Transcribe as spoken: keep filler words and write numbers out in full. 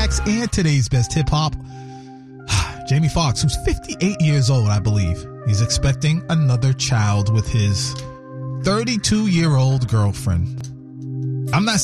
facts and today's best hip hop. Jamie Foxx, who's fifty-eight years old, I believe. He's expecting another child with his thirty-two year old girlfriend. I'm not